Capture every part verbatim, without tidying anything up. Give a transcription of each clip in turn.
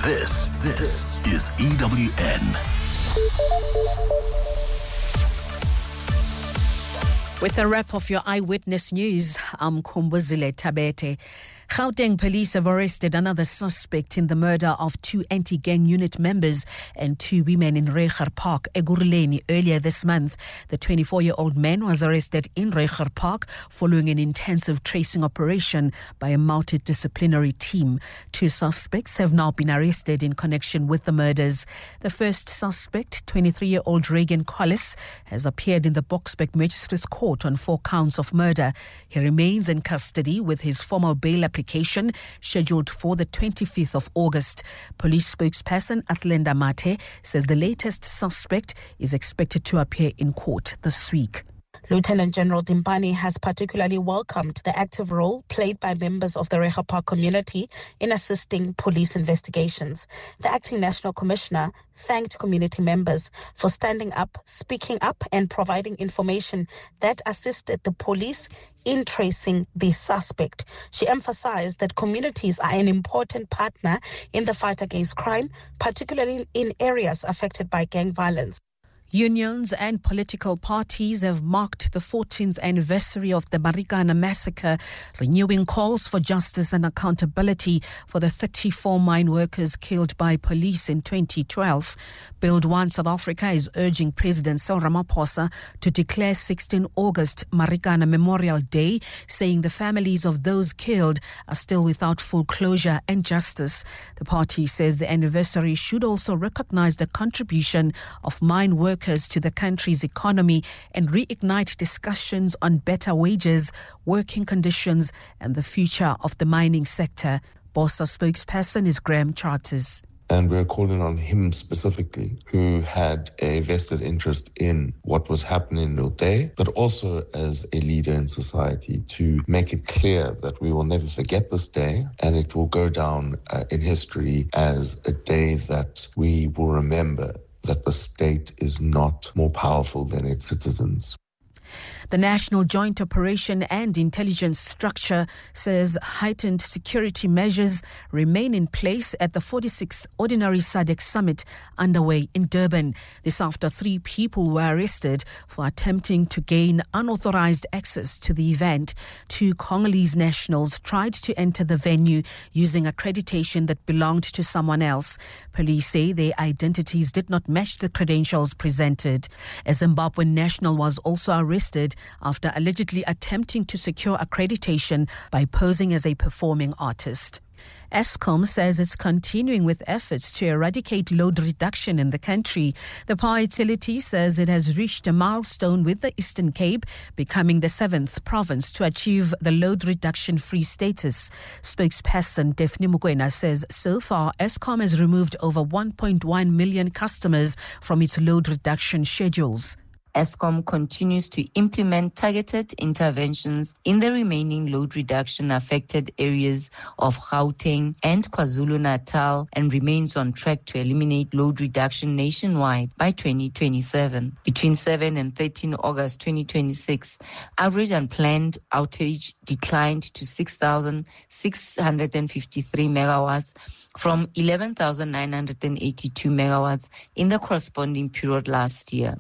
This, this is E W N. With a wrap of your eyewitness news, I'm Kumbuzile Tabete. Gauteng police have arrested another suspect in the murder of two anti-gang unit members and two women in Reiger Park, Ekurhuleni, earlier this month. The twenty-four-year-old man was arrested in Reiger Park following an intensive tracing operation by a multidisciplinary team. Two suspects have now been arrested in connection with the murders. The first suspect, twenty-three-year-old Reagan Collis, has appeared in the Boksburg Magistrates Court on four counts of murder. He remains in custody with his formal bail application application scheduled for the twenty-fifth of August. Police spokesperson Athlenda Mate says the latest suspect is expected to appear in court this week. Lieutenant General Dimpani has particularly welcomed the active role played by members of the Reiger Park community in assisting police investigations. The acting National Commissioner thanked community members for standing up, speaking up and providing information that assisted the police in tracing the suspect. She emphasized that communities are an important partner in the fight against crime, particularly in areas affected by gang violence. Unions and political parties have marked the fourteenth anniversary of the Marikana massacre, renewing calls for justice and accountability for the thirty-four mine workers killed by police in twenty twelve. Build One South Africa is urging President Cyril Ramaphosa to declare sixteenth of August Marikana Memorial Day, saying the families of those killed are still without full closure and justice. The party says the anniversary should also recognize the contribution of mine workers to the country's economy and reignite discussions on better wages, working conditions and the future of the mining sector. BOSA spokesperson is Graham Charters. And we're calling on him specifically, who had a vested interest in what was happening in Nilde, but also as a leader in society, to make it clear that we will never forget this day, and it will go down uh, in history as a day that we will remember that the state is not more powerful than its citizens. The National Joint Operation and Intelligence Structure says heightened security measures remain in place at the forty-sixth Ordinary S A D C Summit underway in Durban. This after three people were arrested for attempting to gain unauthorized access to the event. Two Congolese nationals tried to enter the venue using accreditation that belonged to someone else. Police say their identities did not match the credentials presented. A Zimbabwean national was also arrested after allegedly attempting to secure accreditation by posing as a performing artist. Eskom says it's continuing with efforts to eradicate load reduction in the country. The power utility says it has reached a milestone with the Eastern Cape becoming the seventh province to achieve the load reduction-free status. Spokesperson Daphne Mukwena says so far Eskom has removed over one point one million customers from its load reduction schedules. Eskom continues to implement targeted interventions in the remaining load reduction affected areas of Gauteng and KwaZulu-Natal and remains on track to eliminate load reduction nationwide by twenty twenty-seven. Between seventh and thirteenth of August twenty twenty-six, average unplanned outage declined to six thousand six hundred fifty-three megawatts from eleven thousand nine hundred eighty-two megawatts in the corresponding period last year.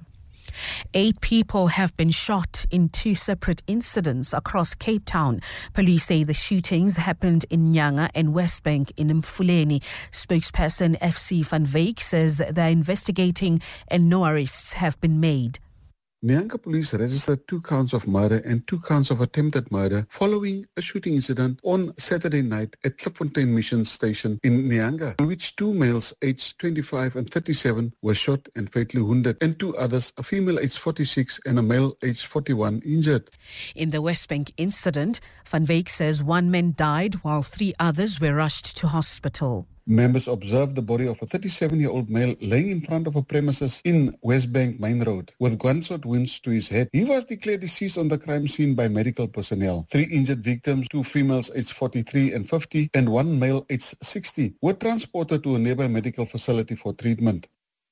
Eight people have been shot in two separate incidents across Cape Town. Police say the shootings happened in Nyanga and Westbank in Mfuleni. Spokesperson F C Van Wyk says they're investigating and no arrests have been made. Nyanga police registered two counts of murder and two counts of attempted murder following a shooting incident on Saturday night at Klipfontein Mission Station in Nyanga, in which two males aged twenty-five and thirty-seven were shot and fatally wounded, and two others, a female aged forty-six and a male aged forty-one, injured. In the Westbank incident, Van Wyk says one man died while three others were rushed to hospital. Members observed the body of a thirty-seven-year-old male laying in front of a premises in Westbank Main Road with gunshot wounds to his head. He was declared deceased on the crime scene by medical personnel. Three injured victims, two females aged forty-three and fifty and one male aged sixty, were transported to a nearby medical facility for treatment.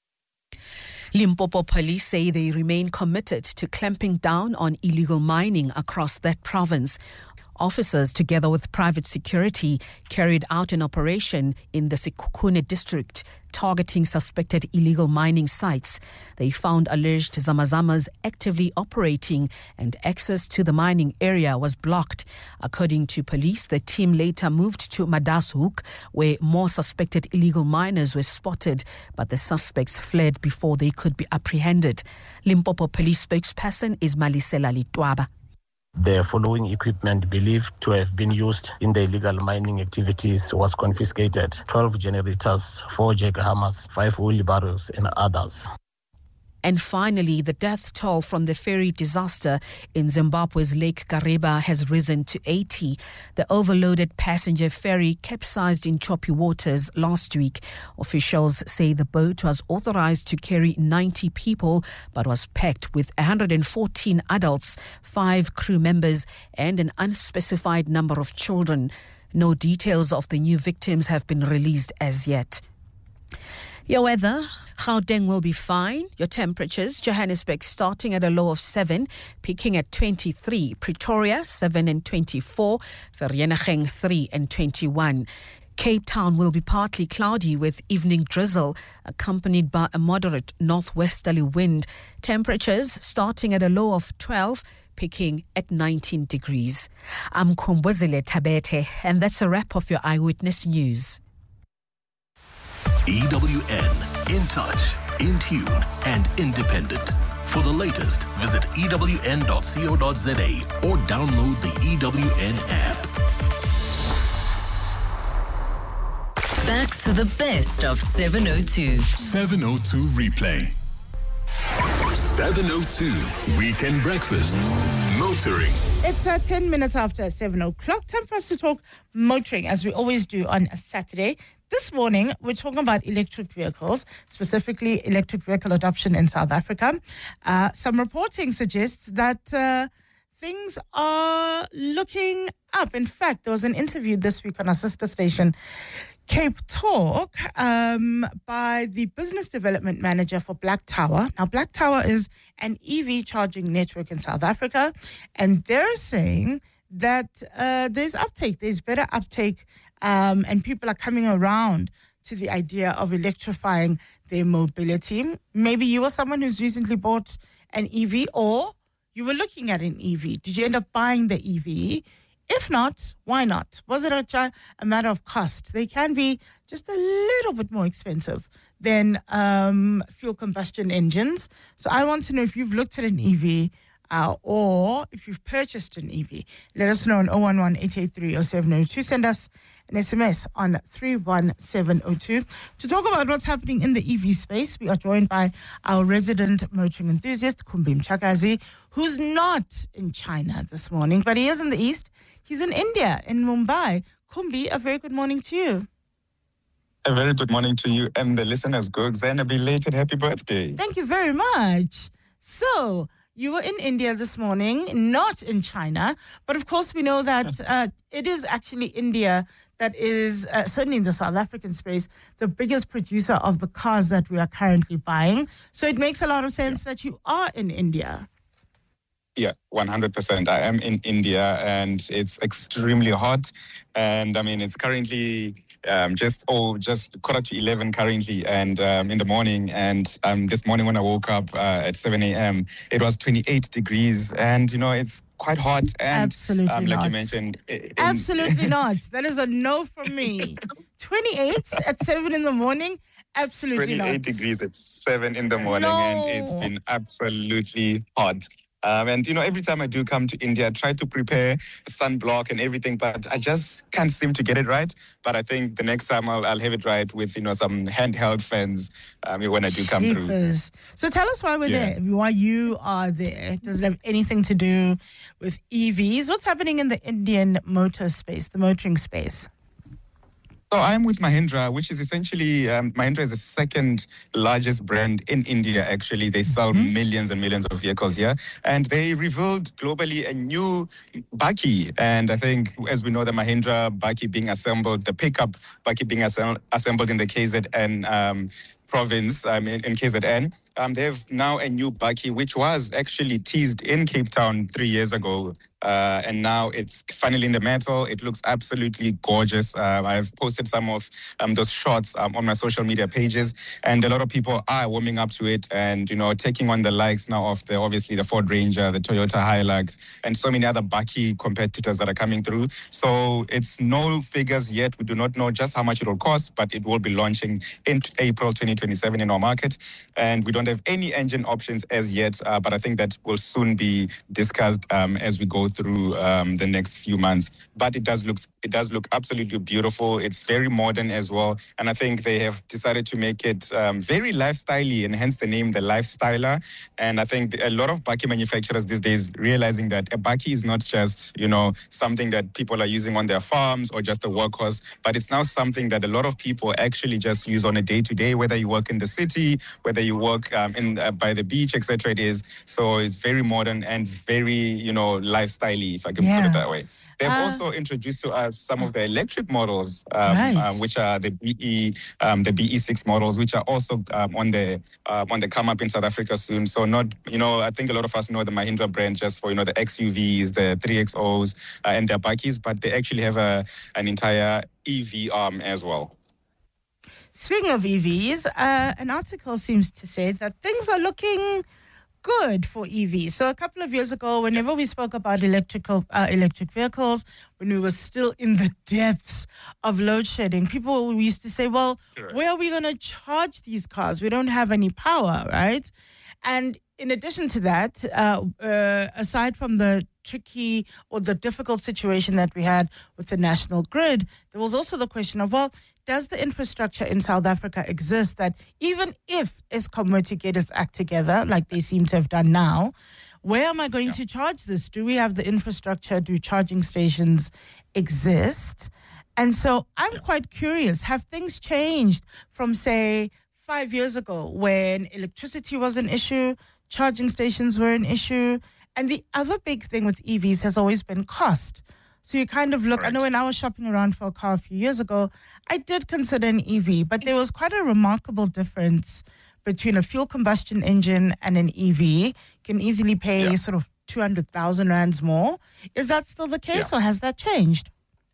Limpopo police say they remain committed to clamping down on illegal mining across that province. Officers, together with private security, carried out an operation in the Sekhukhune district targeting suspected illegal mining sites. They found alleged Zamazamas actively operating and access to the mining area was blocked. According to police, the team later moved to Madashoek, where more suspected illegal miners were spotted, but the suspects fled before they could be apprehended. Limpopo police spokesperson is Malisela Litwaba. The following equipment believed to have been used in the illegal mining activities was confiscated: twelve generators, four jackhammers, five wheelbarrows and others. And finally, the death toll from the ferry disaster in Zimbabwe's Lake Kariba has risen to eighty. The overloaded passenger ferry capsized in choppy waters last week. Officials say the boat was authorized to carry ninety people, but was packed with one hundred fourteen adults, five crew members, and an unspecified number of children. No details of the new victims have been released as yet. Your weather: Gauteng will be fine. Your temperatures: Johannesburg starting at a low of seven, peaking at twenty-three. Pretoria, seven and twenty-four. Vereeniging, three and twenty-one. Cape Town will be partly cloudy with evening drizzle, accompanied by a moderate northwesterly wind. Temperatures starting at a low of twelve, peaking at nineteen degrees. I'm Kumbuzile Tabete, and that's a wrap of your Eyewitness News. E W N, in touch, in tune, and independent. For the latest, visit E W N dot co dot za or download the E W N app. Back to the best of seven oh two. seven oh two replay. seven oh two Weekend Breakfast. Motoring. It's uh, ten minutes after seven o'clock. Time for us to talk motoring, as we always do on a Saturday. This morning, we're talking about electric vehicles, specifically electric vehicle adoption in South Africa. Uh, some reporting suggests that uh, things are looking up. In fact, there was an interview this week on our sister station, Cape Talk, um, by the business development manager for Black Tower. Now, Black Tower is an E V charging network in South Africa, and they're saying that uh, there's uptake, there's better uptake, um, and people are coming around to the idea of electrifying their mobility. Maybe you were someone who's recently bought an E V, or you were looking at an E V. Did you end up buying the E V? If not, why not? Was it a, a matter of cost? They can be just a little bit more expensive than um, fuel combustion engines. So I want to know if you've looked at an E V uh, or if you've purchased an E V. Let us know on zero one one, eight eight three, zero seven zero two. Send us an S M S on three one seven zero two. To talk about what's happening in the E V space, we are joined by our resident motoring enthusiast, Kumbi Mchakazi, who's not in China this morning, but he is in the East. He's in India, in Mumbai. Kumbi, a very good morning to you. A very good morning to you and the listeners, Googs, and a belated happy birthday. Thank you very much. So, you were in India this morning, not in China, but of course we know that uh, it is actually India that is, uh, certainly in the South African space, the biggest producer of the cars that we are currently buying. So it makes a lot of sense yeah. that you are in India. Yeah, one hundred percent. I am in India and it's extremely hot. And I mean, it's currently um, just, oh, just quarter to eleven currently and um, in the morning. And um, this morning when I woke up uh, at seven a.m., it was twenty-eight degrees. And, you know, it's quite hot. And Absolutely um, like not. you mentioned. In- Absolutely not. That is a no from me. twenty-eight at seven in the morning? Absolutely not. twenty-eight degrees at seven in the morning. No. And it's been absolutely hot. Um, and, you know, every time I do come to India, I try to prepare sunblock and everything, but I just can't seem to get it right. But I think the next time I'll, I'll have it right with, you know, some handheld fans um, when I do come Jeepers. through. So tell us why we're yeah. there, why you are there. Does it have anything to do with E Vs? What's happening in the Indian motor space, the motoring space? So I'm with Mahindra, which is essentially, um, Mahindra is the second largest brand in India, actually. They sell mm-hmm. millions and millions of vehicles here. And they revealed globally a new Bakkie. And I think, as we know, the Mahindra Bakkie being assembled, the pickup Bakkie being assemb- assembled in the K Z N um, province, um, in, in K Z N. Um, they have now a new Bakkie, which was actually teased in Cape Town three years ago. uh, and now it's finally in the metal. It looks absolutely gorgeous. Uh, I've posted some of um, those shots um, on my social media pages, and a lot of people are warming up to it and, you know, taking on the likes now of the, obviously, the Ford Ranger, the Toyota Hilux, and so many other Bakkie competitors that are coming through. So it's no figures yet. We do not know just how much it will cost, but it will be launching in April twenty twenty-seven in our market. And we don't have any engine options as yet, uh, but I think that will soon be discussed um, as we go through um, the next few months. But it does look it does look absolutely beautiful. It's very modern as well, and I think they have decided to make it um, very lifestyle-y, and hence the name, the Lifestyler. And I think a lot of Bakkie manufacturers these days realizing that a Bakkie is not just, you know, something that people are using on their farms or just a workhorse, but it's now something that a lot of people actually just use on a day-to-day, whether you work in the city, whether you work um, in uh, by the beach, et cetera. It is so it's very modern and very, you know, lifestyle-y, if I can yeah. put it that way. They've uh, also introduced to us some of the electric models, um, right. um, which are the B E, um, the B E six models, which are also um, on the uh, on the come up in South Africa soon. So not, you know, I think a lot of us know the Mahindra brand just for, you know, the X U Vs, the three X Os, uh, and their Bakkies, but they actually have a an entire E V arm as well. Speaking of E Vs, uh, an article seems to say that things are looking good for E Vs. So a couple of years ago, whenever we spoke about electrical uh, electric vehicles, when we were still in the depths of load shedding, people used to say, well, sure. where are we going to charge these cars? We don't have any power, right? And in addition to that, uh, uh, aside from the tricky or the difficult situation that we had with the national grid, there was also the question of, well, does the infrastructure in South Africa exist that even if Eskom were to get its act together, like they seem to have done now, where am I going yeah. to charge this? Do we have the infrastructure? Do charging stations exist? And so I'm yeah. quite curious, have things changed from, say, five years ago when electricity was an issue, charging stations were an issue, and the other big thing with E Vs has always been cost. So you kind of look, right. I know when I was shopping around for a car a few years ago, I did consider an E V, but there was quite a remarkable difference between a fuel combustion engine and an E V. You can easily pay yeah. sort of two hundred thousand rands more. Is that still the case yeah. or has that changed?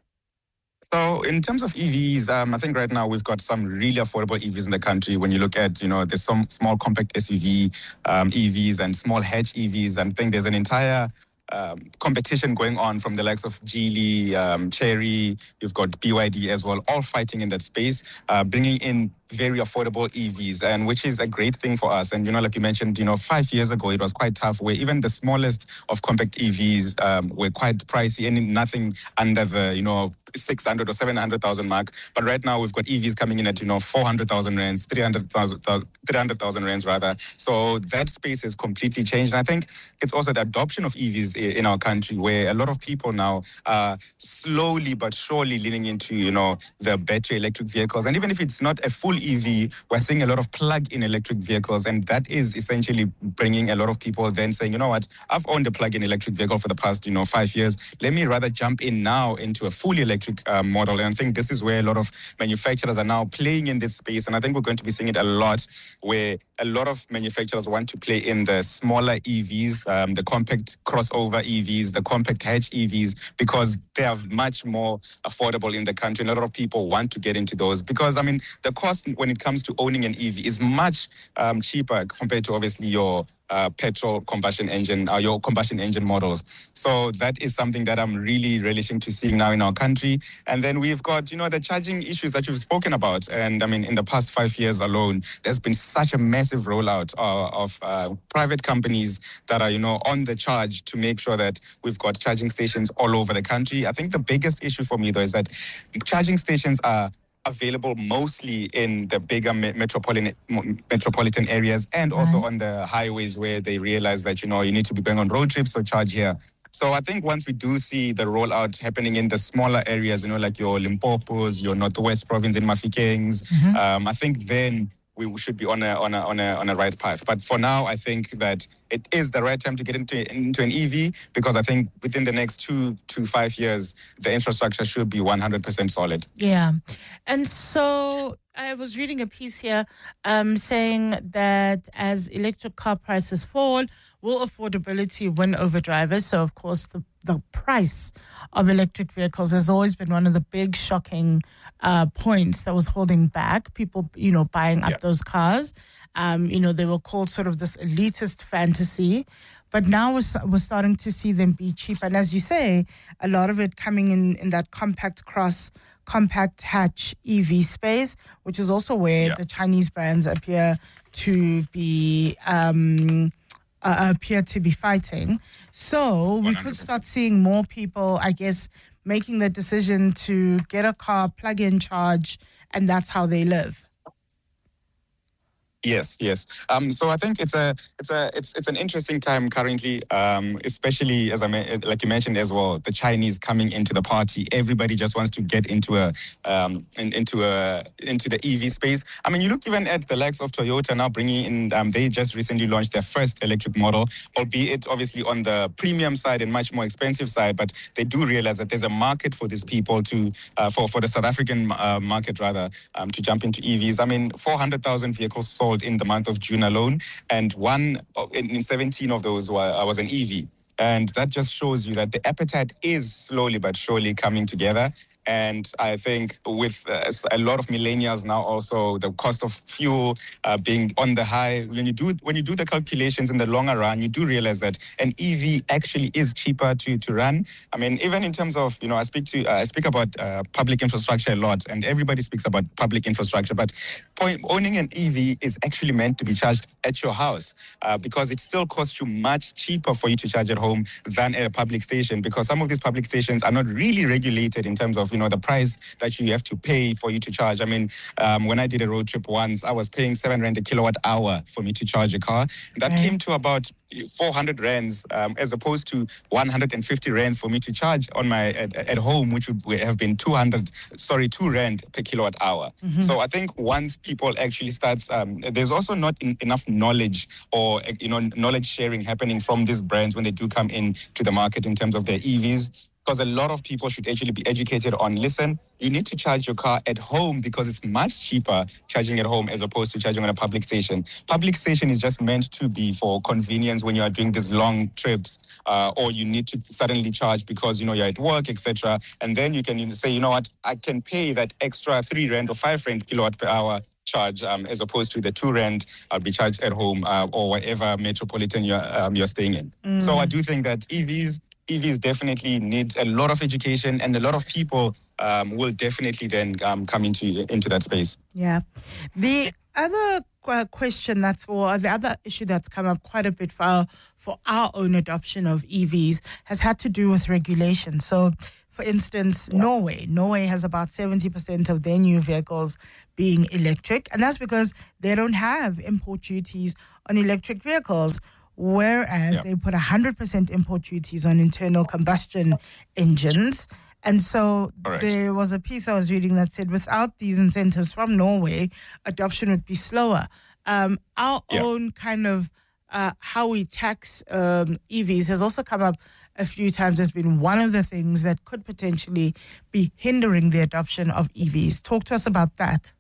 So in terms of E Vs, um, I think right now we've got some really affordable E Vs in the country. When you look at, you know, there's some small compact S U V um, E Vs and small hatch E Vs, and I think there's an entire Um, competition going on from the likes of Geely, um, Chery, you've got B Y D as well, all fighting in that space, uh, bringing in very affordable E Vs, and which is a great thing for us. And, you know, like you mentioned, you know, five years ago, it was quite tough where even the smallest of compact E Vs um, were quite pricey and nothing under the, you know, six hundred or seven hundred thousand mark. But right now we've got E Vs coming in at, you know, four hundred thousand rands, three hundred thousand rands rather. So that space has completely changed. And I think it's also the adoption of E Vs in our country where a lot of people now are slowly but surely leaning into, you know, the battery electric vehicles. And even if it's not a full E V, we're seeing a lot of plug-in electric vehicles. And that is essentially bringing a lot of people then saying, you know what, I've owned a plug-in electric vehicle for the past, you know, five years. Let me rather jump in now into a fully electric uh, model. And I think this is where a lot of manufacturers are now playing in this space. And I think we're going to be seeing it a lot where a lot of manufacturers want to play in the smaller E Vs, um, the compact crossover E Vs, the compact hatch E Vs, because they are much more affordable in the country. And a lot of people want to get into those because, I mean, the cost when it comes to owning an E V is much um, cheaper compared to obviously your uh, petrol combustion engine, uh, your combustion engine models. So that is something that I'm really relishing to seeing now in our country. And then we've got, you know, the charging issues that you've spoken about. And I mean, in the past five years alone, there's been such a massive rollout uh, of uh, private companies that are, you know, on the charge to make sure that we've got charging stations all over the country. I think the biggest issue for me, though, is that charging stations are available mostly in the bigger metropolitan metropolitan areas and also right. on the highways where they realize that, you know, you need to be going on road trips, so charge here. So I think once we do see the rollout happening in the smaller areas, you know, like your Limpopos, your Northwest Province in Mafikeng's, mm-hmm. um, I think then we should be on a on a on a on a right path. But for now, I think that it is the right time to get into into an E V because I think within the next two to five years, the infrastructure should be one hundred percent solid. Yeah, and so I was reading a piece here um, saying that as electric car prices fall, will affordability win over drivers? So, of course, the, the price of electric vehicles has always been one of the big shocking uh, points that was holding back people, you know, buying up yeah. those cars. Um, you know, they were called sort of this elitist fantasy. But now we're, we're starting to see them be cheap. And as you say, a lot of it coming in, in that compact cross, compact hatch E V space, which is also where yeah. the Chinese brands appear to be um, uh, appear to be fighting. So we one hundred percent. could start seeing more people, I guess, making the decision to get a car, plug in, charge, and that's how they live. Yes, yes. Um, so I think it's a it's a it's it's an interesting time currently, um, especially as I me- like you mentioned as well, the Chinese coming into the party. Everybody just wants to get into a um, in, into a into the E V space. I mean, you look even at the likes of Toyota now bringing in. Um, they just recently launched their first electric model, albeit obviously on the premium side and much more expensive side. But they do realize that there's a market for these people to uh, for for the South African uh, market rather um, to jump into E Vs. I mean, four hundred thousand vehicles sold in the month of June alone, and one in seventeen of those were, was an E V. And that just shows you that the appetite is slowly but surely coming together. And I think with uh, a lot of millennials now, also the cost of fuel uh, being on the high, when you do when you do the calculations in the longer run, you do realize that an E V actually is cheaper to to run. I mean, even in terms of, you know, I speak to uh, I speak about uh, public infrastructure a lot, and everybody speaks about public infrastructure, but point, owning an E V is actually meant to be charged at your house uh, because it still costs you much cheaper for you to charge at home than at a public station, because some of these public stations are not really regulated in terms of, you know, the price that you have to pay for you to charge. I mean, um, when I did a road trip once, I was paying seven rand a kilowatt hour for me to charge a car. That right. came to about four hundred rands um, as opposed to one hundred fifty rands for me to charge on my at, at home, which would have been two hundred, sorry, two rand per kilowatt hour. Mm-hmm. So I think once people actually starts, um, there's also not in, enough knowledge or, you know, knowledge sharing happening from these brands when they do come in to the market in terms of their E Vs. Because a lot of people should actually be educated on, listen, you need to charge your car at home because it's much cheaper charging at home as opposed to charging on a public station. Public station is just meant to be for convenience when you are doing these long trips uh, or you need to suddenly charge because, you know, you're at work, et cetera. And then you can say, you know what, I can pay that extra three rand or five rand kilowatt per hour charge um, as opposed to the two rand I'll be charged at home uh, or whatever metropolitan you're, um, you're staying in. Mm. So I do think that E Vs E Vs definitely need a lot of education, and a lot of people um, will definitely then um, come into into that space. Yeah. The other question that's, or the other issue that's come up quite a bit for our, for our own adoption of E Vs has had to do with regulation. So, for instance, yeah. Norway. Norway has about seventy percent of their new vehicles being electric, and that's because they don't have import duties on electric vehicles. Whereas yeah. they put one hundred percent import duties on internal combustion engines. And so right. there was a piece I was reading that said without these incentives from Norway, adoption would be slower. Um, our yeah. own kind of uh, how we tax um, E Vs has also come up a few times as been one of the things that could potentially be hindering the adoption of E Vs. Talk to us about that.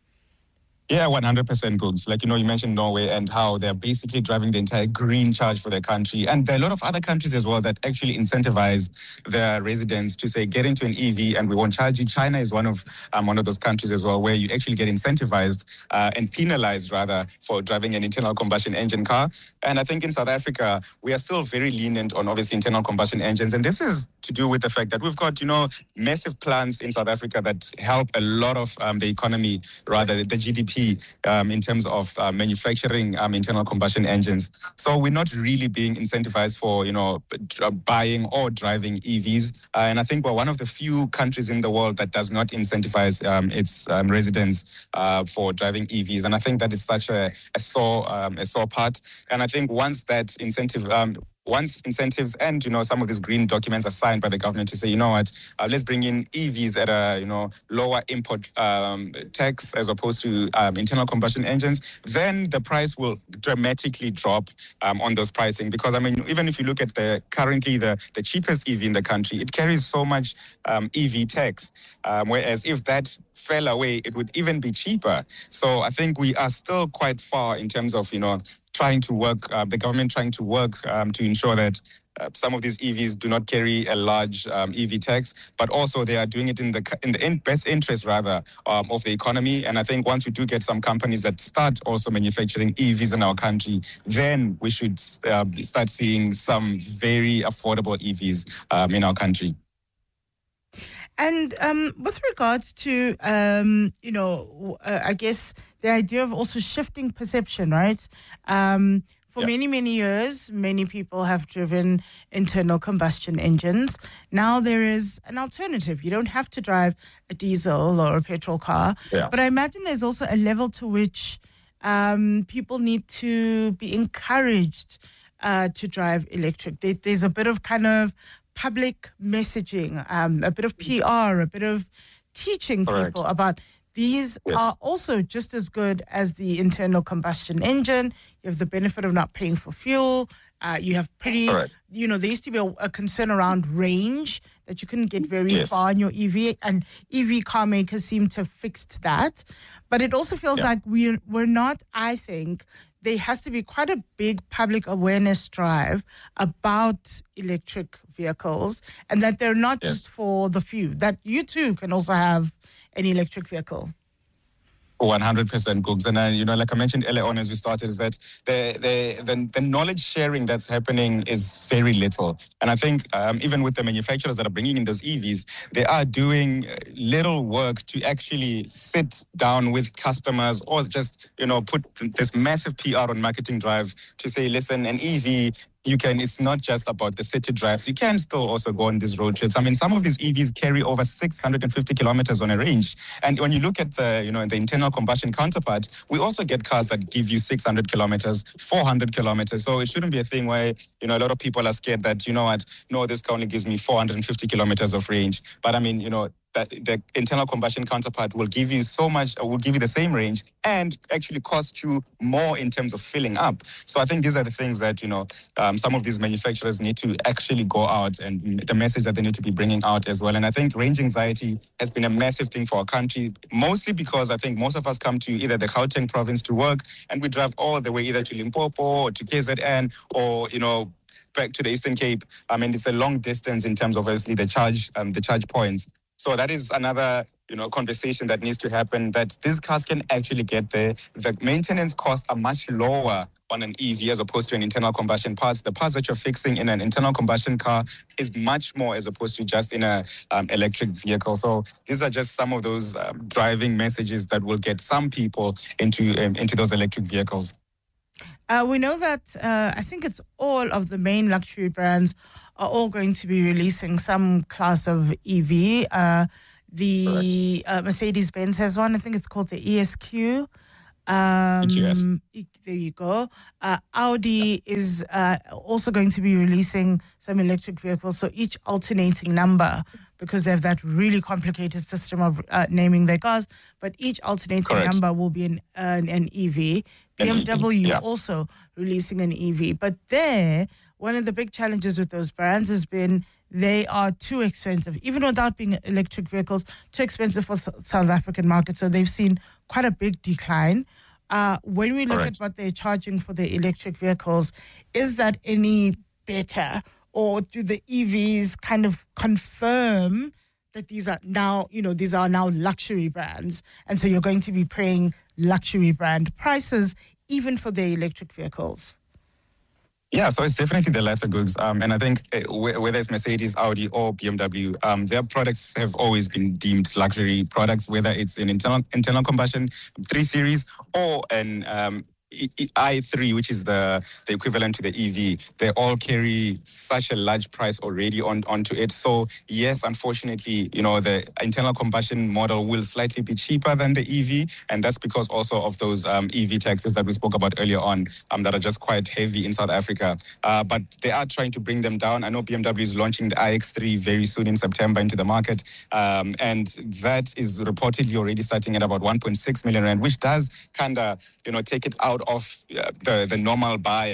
Yeah, one hundred percent goods. Like, you know, you mentioned Norway and how they're basically driving the entire green charge for their country. And there are a lot of other countries as well that actually incentivize their residents to say, get into an E V and we won't charge you. China is one of um, one of those countries as well where you actually get incentivized uh, and penalized rather for driving an internal combustion engine car. And I think in South Africa, we are still very lenient on obviously internal combustion engines. And this is to do with the fact that we've got, you know, massive plants in South Africa that help a lot of um, the economy, rather the G D P. Um, in terms of uh, manufacturing um, internal combustion engines. So we're not really being incentivized for, you know, b- buying or driving E Vs. Uh, and I think we're one of the few countries in the world that does not incentivize um, its um, residents uh, for driving E Vs. And I think that is such a, a sore um, a sore part. And I think once that incentive... Um, Once incentives and, you know, some of these green documents are signed by the government to say, you know what, uh, let's bring in E Vs at a, you know, lower import um, tax as opposed to um, internal combustion engines, then the price will dramatically drop um, on those pricing. Because, I mean, even if you look at the currently the, the cheapest E V in the country, it carries so much um, E V tax. Um, whereas if that fell away, it would even be cheaper. So I think we are still quite far in terms of, you know, trying to work, uh, the government trying to work um, to ensure that Uh, some of these E Vs do not carry a large um, E V tax, but also they are doing it in the in the in best interest rather um, of the economy. And I think once we do get some companies that start also manufacturing E Vs in our country, then we should uh, start seeing some very affordable E Vs um, in our country. And um, with regards to, um, you know, uh, I guess the idea of also shifting perception, right? Um, For yeah. many, many years, many people have driven internal combustion engines. Now there is an alternative. You don't have to drive a diesel or a petrol car. Yeah. But I imagine there's also a level to which um, people need to be encouraged uh, to drive electric. There, there's a bit of kind of public messaging, um, a bit of P R, a bit of teaching Correct. people about these yes. are also just as good as the internal combustion engine. You have the benefit of not paying for fuel. Uh, you have pretty, right. you know, there used to be a, a concern around range, that you couldn't get very yes. far in your E V, and E V car makers seem to have fixed that. But it also feels yeah. like we're, we're not, I think, there has to be quite a big public awareness drive about electric vehicles, and that they're not yes. just for the few, that you too can also have an electric vehicle. one hundred percent, Googs. And, uh, you know, like I mentioned earlier on as we started, is that the, the, the, the knowledge sharing that's happening is very little. And I think um, even with the manufacturers that are bringing in those E Vs, they are doing little work to actually sit down with customers or just, you know, put this massive P R and marketing drive to say, listen, an E V, you can, it's not just about the city drives. You can still also go on these road trips. I mean, some of these E Vs carry over six hundred fifty kilometers on a range. And when you look at the, you know, the internal combustion counterpart, we also get cars that give you six hundred kilometers, four hundred kilometers. So it shouldn't be a thing where, you know, a lot of people are scared that, you know what, no, this car only gives me four hundred fifty kilometers of range. But I mean, you know, that the internal combustion counterpart will give you so much, will give you the same range and actually cost you more in terms of filling up. So I think these are the things that, you know, um, some of these manufacturers need to actually go out, and the message that they need to be bringing out as well. And I think range anxiety has been a massive thing for our country, mostly because I think most of us come to either the Gauteng province to work, and we drive all the way either to Limpopo or to K Z N or, you know, back to the Eastern Cape. I mean, it's a long distance in terms of obviously the charge, um, the charge points. So that is another, you know, conversation that needs to happen, that these cars can actually get there. The maintenance costs are much lower on an E V as opposed to an internal combustion parts. The parts that you're fixing in an internal combustion car is much more as opposed to just in a um, electric vehicle. So these are just some of those um, driving messages that will get some people into um, into those electric vehicles. Uh, we know that uh, I think it's all of the main luxury brands are all going to be releasing some class of E V. Uh, the uh, Mercedes-Benz has one. I think it's called the E S Q. Um, yes. There you go. Uh, Audi is uh, also going to be releasing some electric vehicles. So each alternating number, because they have that really complicated system of uh, naming their cars, but each alternating Correct. number will be an, uh, an E V. B M W yeah. also releasing an E V. But there, one of the big challenges with those brands has been they are too expensive, even without being electric vehicles, too expensive for the South African market. So they've seen quite a big decline. Uh, when we look Correct. at what they're charging for the electric vehicles, is that any better? Or do the E Vs kind of confirm that these are now, you know, these are now luxury brands, and so you're going to be paying luxury brand prices even for their electric vehicles? Yeah, so it's definitely the latter, Googs. Um, and I think uh, whether it's Mercedes, Audi, or B M W, um, their products have always been deemed luxury products, whether it's an internal internal combustion three series or an um, i three, which is the, the equivalent to the E V. They all carry such a large price already on onto it. So yes, unfortunately, you know, the internal combustion model will slightly be cheaper than the E V, and that's because also of those um, E V taxes that we spoke about earlier on, um, that are just quite heavy in South Africa. Uh, but they are trying to bring them down. I know B M W is launching the i X three very soon in September into the market, um, and that is reportedly already starting at about one point six million rand, which does kind of, you know, take it out of uh, the, the normal buyer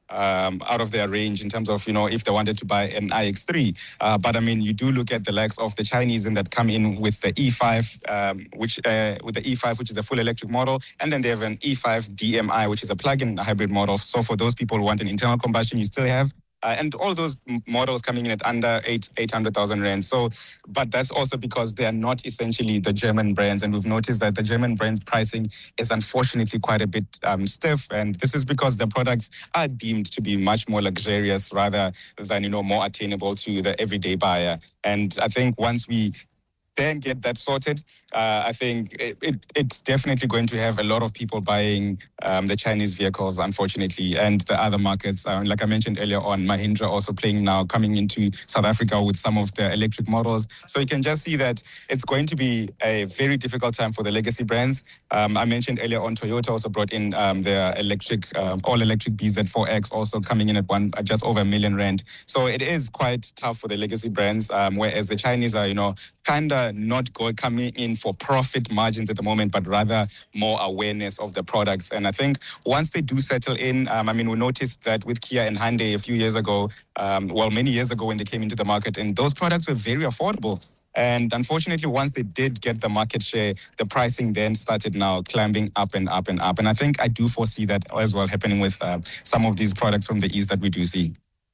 um, out of their range in terms of, you know, if they wanted to buy an I X three. Uh, but I mean, you do look at the likes of the Chinese and that come in with the E five, um, which uh, with the E five, which is a full electric model, and then they have an E five D M I, which is a plug-in hybrid model. So for those people who want an internal combustion, you still have. Uh, and all those m- models coming in at under eight eight hundred thousand rand. So, but that's also because they are not essentially the German brands, and we've noticed that the German brands pricing is unfortunately quite a bit um, stiff, and this is because the products are deemed to be much more luxurious rather than, you know, more attainable to the everyday buyer. And I think once we then get that sorted, uh, I think it, it, it's definitely going to have a lot of people buying um, the Chinese vehicles, unfortunately, and the other markets. Uh, like I mentioned earlier on, Mahindra also playing now, coming into South Africa with some of their electric models. So you can just see that it's going to be a very difficult time for the legacy brands. Um, I mentioned earlier on, Toyota also brought in um, their electric, um, all-electric B Z four X, also coming in at one uh, just over a million rand. So it is quite tough for the legacy brands, um, whereas the Chinese are, you know, kind of not go, coming in for profit margins at the moment, but rather more awareness of the products. And I think once they do settle in, um, I mean, we noticed that with Kia and Hyundai a few years ago, um, well, many years ago when they came into the market, and those products were very affordable. And unfortunately, once they did get the market share, the pricing then started now climbing up and up and up. And I think I do foresee that as well happening with uh, some of these products from the East that we do see.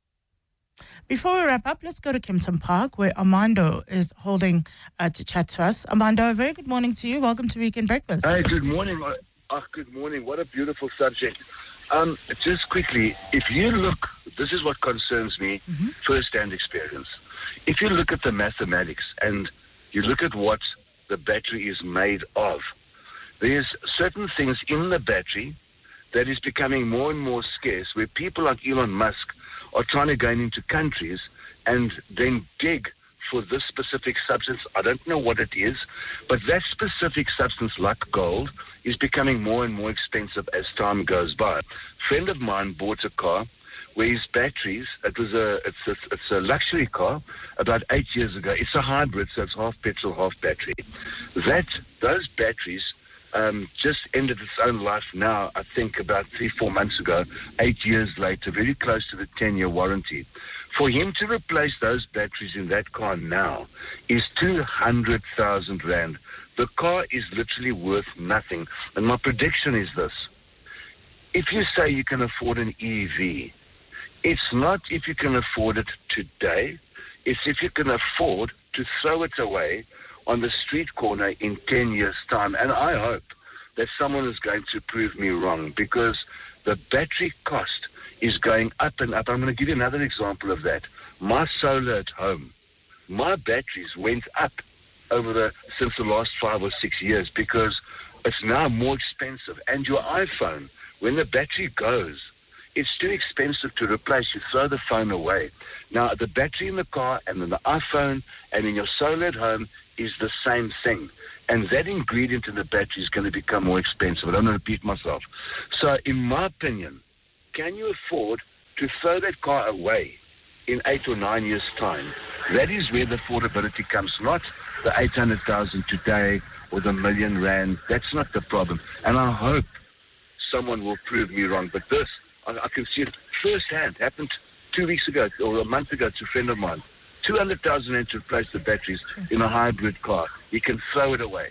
Before we wrap up, let's go to Kempton Park, where Armando is holding uh, to chat to us. Armando, a very good morning to you. Welcome to Weekend Breakfast. Hey, good morning. Oh, good morning. What a beautiful subject. Um, just quickly, if you look, this is what concerns me, mm-hmm. first-hand experience. If you look at the mathematics and you look at what the battery is made of, there's certain things in the battery that is becoming more and more scarce, where people like Elon Musk are trying to go into countries and then dig for this specific substance. I don't know what it is, but that specific substance, like gold, is becoming more and more expensive as time goes by. A friend of mine bought a car where his batteries, it was a, it's a, it's a luxury car about eight years ago. It's a hybrid, so it's half petrol, half battery. That, those batteries Um, just ended its own life now, I think about three, four months ago, eight years later, very close to the ten-year warranty. For him to replace those batteries in that car now is two hundred thousand rand. The car is literally worth nothing. And my prediction is this. If you say you can afford an E V, it's not if you can afford it today, it's if you can afford to throw it away on the street corner in ten years' time. And I hope that someone is going to prove me wrong, because the battery cost is going up and up. I'm going to give you another example of that. My solar at home, my batteries went up over the since the last five or six years because it's now more expensive. And your iPhone, when the battery goes, it's too expensive to replace. You throw the phone away. Now, the battery in the car and in the iPhone and in your solar at home is the same thing. And that ingredient in the battery is going to become more expensive. I don't want to repeat myself. So, in my opinion, can you afford to throw that car away in eight or nine years' time? That is where the affordability comes, not the eight hundred thousand today or the million rand. That's not the problem. And I hope someone will prove me wrong. But this, I, I can see it firsthand. Happened two weeks ago or a month ago to a friend of mine. two hundred thousand rand to replace the batteries in a hybrid car. You can throw it away.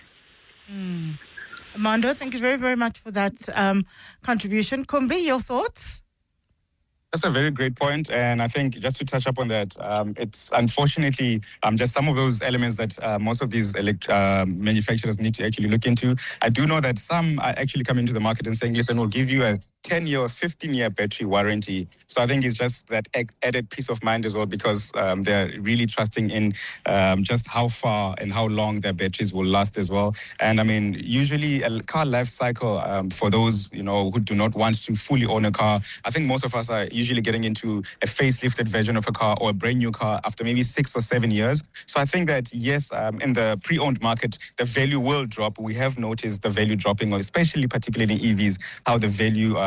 Mm. Armando, thank you very, very much for that um, contribution. Kumbi, your thoughts? That's a very great point, and I think just to touch up on that, um, it's unfortunately um, just some of those elements that uh, most of these elect- uh, manufacturers need to actually look into. I do know that some are actually coming to the market and saying, listen, we'll give you a ten-year or fifteen-year battery warranty. So I think it's just that added peace of mind as well, because um, they're really trusting in um, just how far and how long their batteries will last as well. And I mean, usually a car life cycle um, for those, you know, who do not want to fully own a car, I think most of us are usually getting into a facelifted version of a car or a brand new car after maybe six or seven years. So I think that, yes, um, in the pre-owned market, the value will drop. We have noticed the value dropping, especially particularly in E Vs, how the value um,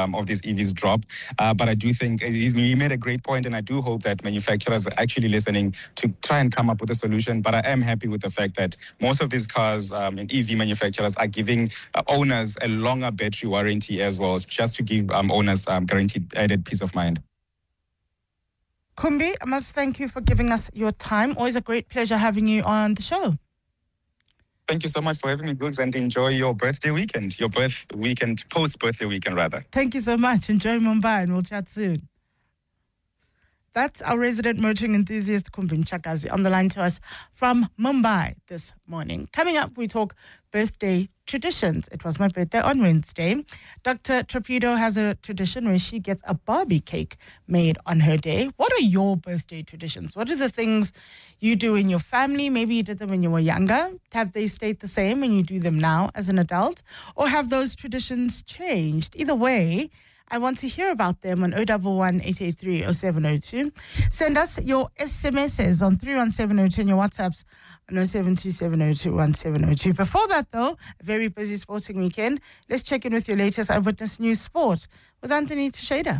um, of these E Vs drop. Uh, but I do think he's, he made a great point, and I do hope that manufacturers are actually listening to try and come up with a solution. But I am happy with the fact that most of these cars um, and E V manufacturers are giving uh, owners a longer battery warranty as well, just to give um, owners um, guaranteed added peace of mind. Kumbi, I must thank you for giving us your time. Always a great pleasure having you on the show. Thank you so much for having me, Brooks, and enjoy your birthday weekend, your birth weekend, post-birthday weekend, rather. Thank you so much. Enjoy Mumbai, and we'll chat soon. That's our resident motoring enthusiast, Kumbi Mchakazi, on the line to us from Mumbai this morning. Coming up, we talk birthday traditions. It was my birthday on Wednesday. Doctor Trapido has a tradition where she gets a Barbie cake made on her day. What are your birthday traditions? What are the things you do in your family? Maybe you did them when you were younger. Have they stayed the same and you do them now as an adult? Or have those traditions changed? Either way, I want to hear about them on zero one one, eight eight three, zero seven zero two. Send us your S M Ses on three one seven zero two and your WhatsApps on zero seven two seven zero two one seven zero two. Before that, though, a very busy sporting weekend. Let's check in with your latest Eyewitness News Sport with Anthony Teixeira.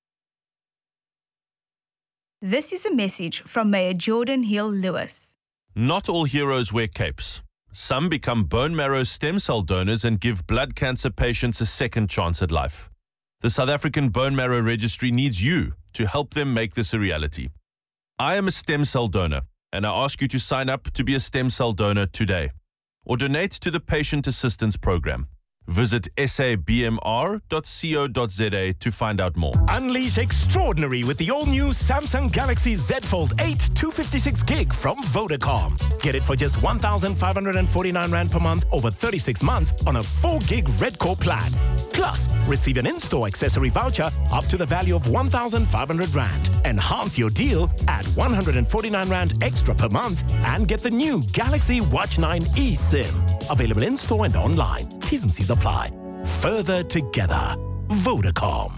This is a message from Mayor Jordan Hill-Lewis. Not all heroes wear capes. Some become bone marrow stem cell donors and give blood cancer patients a second chance at life. The South African Bone Marrow Registry needs you to help them make this a reality. I am a stem cell donor, and I ask you to sign up to be a stem cell donor today or donate to the Patient Assistance Program. Visit s a b m r dot co dot z a to find out more. Unleash extraordinary with the all-new Samsung Galaxy Z Fold eight two fifty-six gig from Vodacom. Get it for just one thousand five hundred forty-nine rand per month over thirty-six months on a four gig Red Core plan. Plus, receive an in-store accessory voucher up to the value of one thousand five hundred rand. Enhance your deal at one hundred forty-nine rand extra per month and get the new Galaxy Watch nine eSIM. Available in-store and online. T's and C's apply. Further together. Vodacom.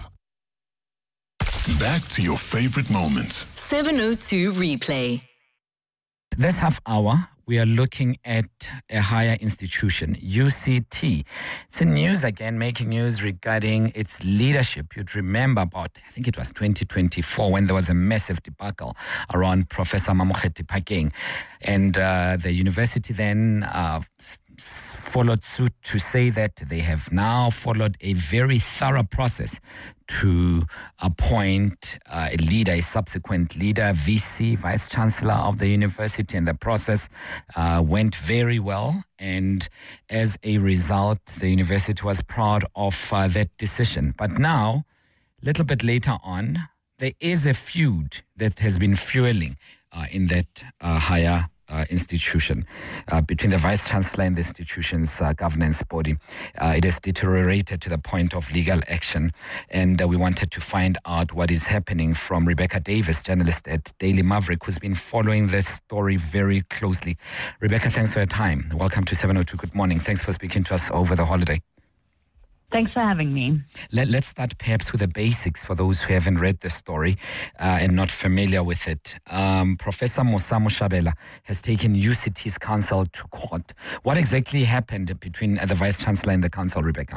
Back to your favorite moments. seven oh two Replay. This half hour, we are looking at a higher institution, U C T. It's in news again, making news regarding its leadership. You'd remember about, I think it was twenty twenty-four, when there was a massive debacle around Professor Mamokgethi Phakeng. And uh, the university then uh, followed suit to say that they have now followed a very thorough process to appoint uh, a leader, a subsequent leader, V C, Vice Chancellor of the university, and the process uh, went very well. And as a result, the university was proud of uh, that decision. But now, a little bit later on, there is a feud that has been fueling uh, in that uh, higher Uh, institution uh, between the Vice Chancellor and the institution's uh, governance body. Uh, it has deteriorated to the point of legal action, and uh, we wanted to find out what is happening from Rebecca Davis, journalist at Daily Maverick, who's been following this story very closely. Rebecca, thanks for your time. Welcome to seven oh two. Good morning. Thanks for speaking to us over the holiday. Thanks for having me. Let, let's start perhaps with the basics for those who haven't read the story uh, and not familiar with it. Um, Professor Musa Moshabela has taken U C T's council to court. What exactly happened between uh, the Vice Chancellor and the council, Rebecca?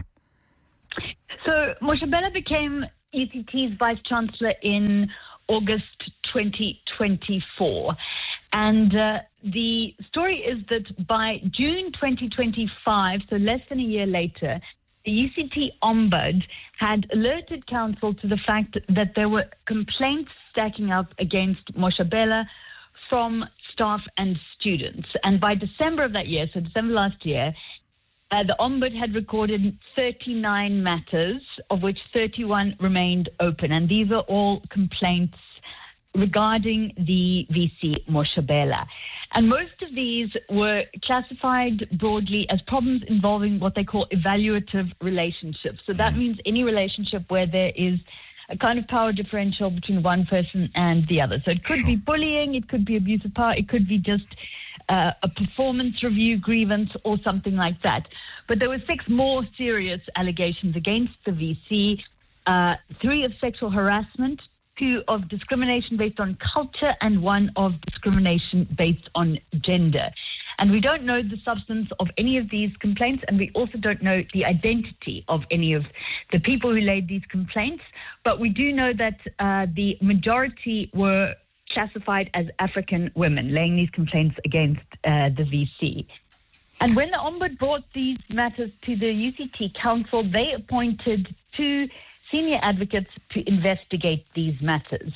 So Moshabela became U C T's Vice Chancellor in August twenty twenty-four. And uh, the story is that by June twenty twenty-five, so less than a year later, the U C T Ombud had alerted council to the fact that there were complaints stacking up against Moshabela from staff and students. And by December of that year, so December last year, uh, the Ombud had recorded thirty-nine matters, of which thirty-one remained open. And these are all complaints regarding the V C Moshabela. And most of these were classified broadly as problems involving what they call evaluative relationships. So that means any relationship where there is a kind of power differential between one person and the other. So it could be bullying, it could be abuse of power, it could be just uh, a performance review grievance or something like that. But there were six more serious allegations against the V C, uh, three of sexual harassment, two of discrimination based on culture, and one of discrimination based on gender. And we don't know the substance of any of these complaints, and we also don't know the identity of any of the people who laid these complaints. But we do know that uh, the majority were classified as African women, laying these complaints against uh, the V C. And when the Ombud brought these matters to the U C T Council, they appointed two senior advocates to investigate these matters.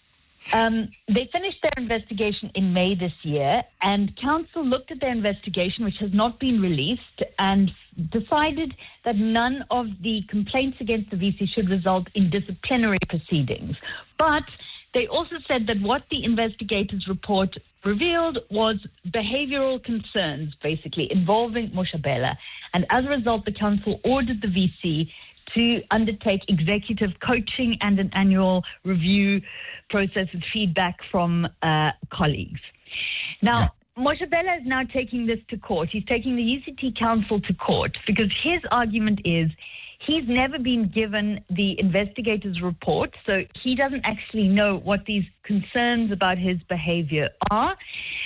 Um, they finished their investigation in May this year, and Council looked at their investigation, which has not been released, and decided that none of the complaints against the V C should result in disciplinary proceedings. But they also said that what the investigators' report revealed was behavioral concerns, basically, involving Moshabela. And as a result, the Council ordered the V C to undertake executive coaching and an annual review process with feedback from uh, colleagues. Now, Moshabela is now taking this to court. He's taking the U C T Council to court because his argument is he's never been given the investigator's report, so he doesn't actually know what these concerns about his behavior are.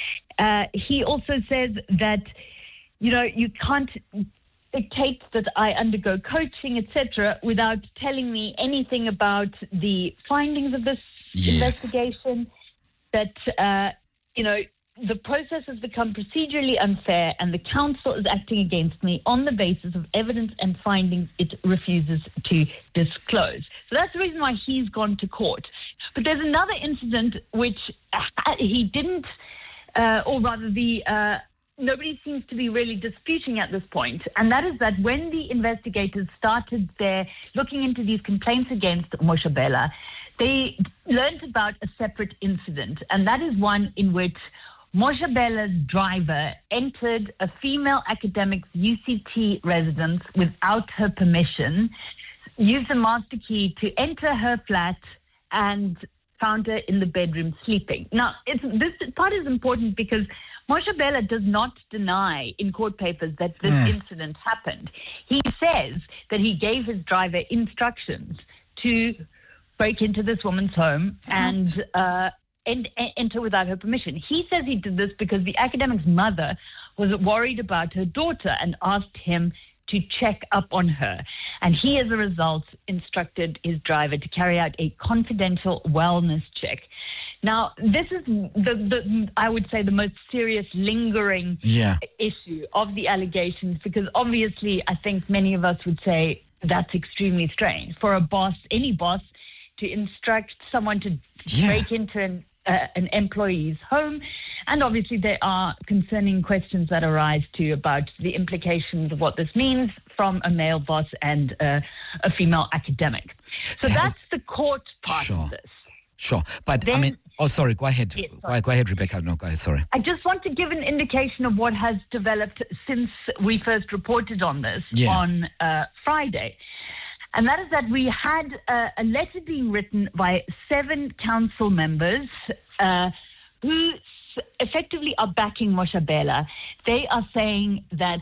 Uh, he also says that, you know, you can't dictate that I undergo coaching, et cetera, without telling me anything about the findings of this yes. investigation, that, uh, you know, the process has become procedurally unfair and the council is acting against me on the basis of evidence and findings it refuses to disclose. So that's the reason why he's gone to court. But there's another incident which uh, he didn't, uh, or rather the... Uh, nobody seems to be really disputing at this point, and that is that when the investigators started their looking into these complaints against Moshabela, they learned about a separate incident, and that is one in which Moshabela's driver entered a female academic's U C T residence without her permission, used a master key to enter her flat, and found her in the bedroom sleeping. Now, it's, this part is important because Moshabela does not deny in court papers that this mm. incident happened. He says that he gave his driver instructions to break into this woman's home and, uh, and, and enter without her permission. He says he did this because the academic's mother was worried about her daughter and asked him to check up on her. And he, as a result, instructed his driver to carry out a confidential wellness check. Now, this is, the, the I would say, the most serious lingering yeah. issue of the allegations, because obviously I think many of us would say that's extremely strange for a boss, any boss, to instruct someone to yeah. break into an, uh, an employee's home. And obviously there are concerning questions that arise too about the implications of what this means from a male boss and uh, a female academic. So yeah, that's the court part sure. of this. Sure. But then, I mean, oh, sorry, go ahead. Yes, sorry. Go ahead, Rebecca. No, go ahead, sorry. I just want to give an indication of what has developed since we first reported on this yeah. on uh, Friday. And that is that we had uh, a letter being written by seven council members uh, who effectively are backing Moshabela. They are saying that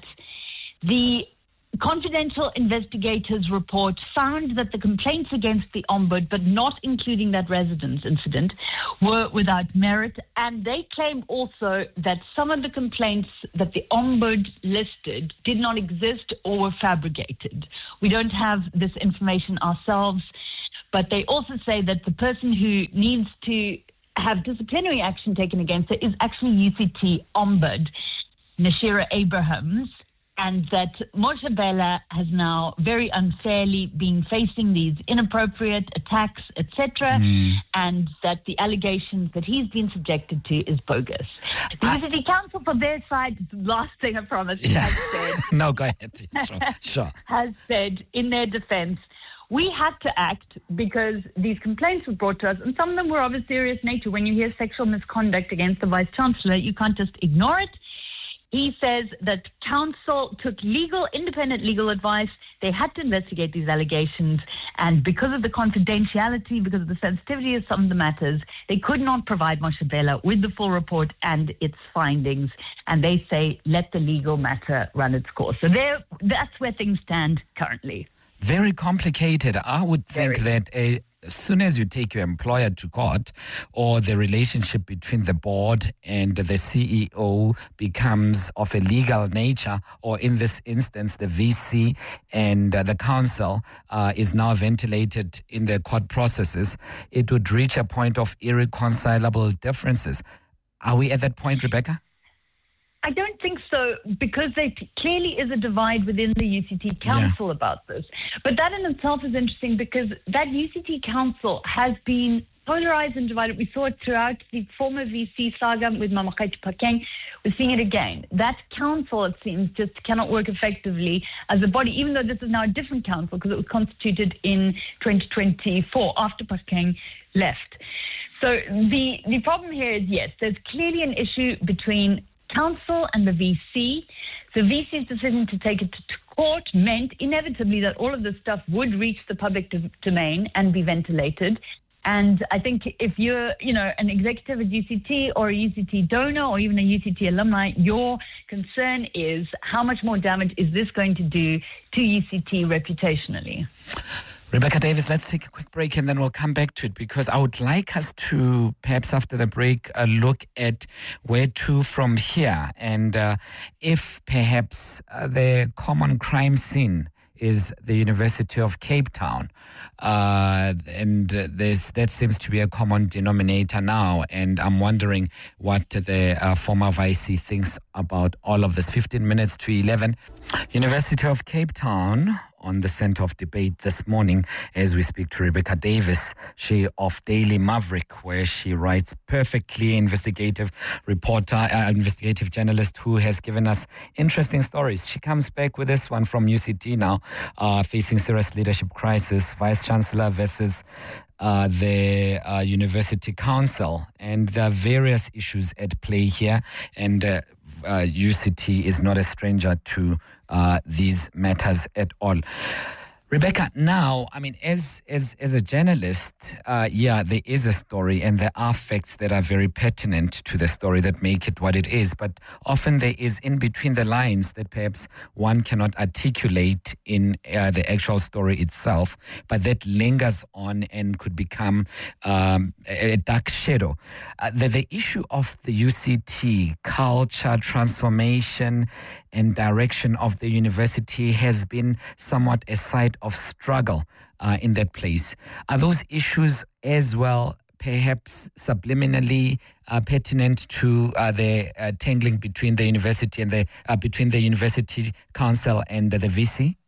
the confidential investigators' report found that the complaints against the Ombud, but not including that residence incident, were without merit. And they claim also that some of the complaints that the Ombud listed did not exist or were fabricated. We don't have this information ourselves, but they also say that the person who needs to have disciplinary action taken against her is actually U C T Ombud, Nashira Abrahams, and that Moshabela has now very unfairly been facing these inappropriate attacks, et cetera, mm. and that the allegations that he's been subjected to is bogus. The U C T Council, for their side, last thing I promise, yeah. has said... no, go ahead. Sure, sure. has said, in their defense, we had to act because these complaints were brought to us, and some of them were of a serious nature. When you hear sexual misconduct against the Vice-Chancellor, you can't just ignore it. He says that council took legal, independent legal advice. They had to investigate these allegations, and because of the confidentiality, because of the sensitivity of some of the matters, they could not provide Moshabela with the full report and its findings, and they say, let the legal matter run its course. So there, that's where things stand currently. Very complicated. I would think Very. that a as soon as you take your employer to court, or the relationship between the board and the C E O becomes of a legal nature, or in this instance, the V C and uh, the council uh, is now ventilated in the court processes, it would reach a point of irreconcilable differences. Are we at that point, Rebecca? I don't think so, because there clearly is a divide within the U C T Council yeah. about this. But that in itself is interesting, because that U C T Council has been polarized and divided. We saw it throughout the former V C saga with Mamokgethi Phakeng. We're seeing it again. That council, it seems, just cannot work effectively as a body, even though this is now a different council, because it was constituted in twenty twenty-four after Phakeng left. So the, the problem here is, yes, there's clearly an issue between Council and the V C. The V C's decision to take it to court meant inevitably that all of this stuff would reach the public do- domain and be ventilated. And I think if you're, you know, an executive at U C T or a U C T donor or even a U C T alumni, your concern is how much more damage is this going to do to U C T reputationally? Rebecca Davis, let's take a quick break and then we'll come back to it, because I would like us to, perhaps after the break, uh, look at where to from here, and uh, if perhaps uh, the common crime scene is the University of Cape Town. Uh, and uh, there's, that seems to be a common denominator now. And I'm wondering what the uh, former Vice thinks about all of this. fifteen minutes to eleven. University of Cape Town on the center of debate this morning as we speak to Rebecca Davis, she of Daily Maverick, where she writes perfectly, investigative reporter, uh, investigative journalist who has given us interesting stories. She comes back with this one from U C T now, uh, facing serious leadership crisis, Vice Chancellor versus Uh, the uh, University Council, and there are various issues at play here, and uh, uh, U C T is not a stranger to uh, these matters at all. Rebecca, now, I mean, as as as a journalist, uh, yeah, there is a story and there are facts that are very pertinent to the story that make it what it is. But often there is in between the lines that perhaps one cannot articulate in uh, the actual story itself, but that lingers on and could become um, a dark shadow. Uh, the, the issue of the U C T culture, transformation, and direction of the university has been somewhat a site of struggle uh, in that place. Are those issues as well perhaps subliminally uh, pertinent to uh, the uh, tangling between the university and the uh, between the University Council and uh, the V C?